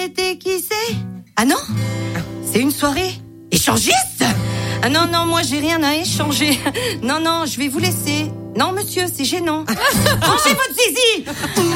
devinez qui c'est? Ah non? C'est une soirée échangiste? Ah non, moi j'ai rien à échanger. Non, je vais vous laisser. Non monsieur, c'est gênant. Rangez votre zizi!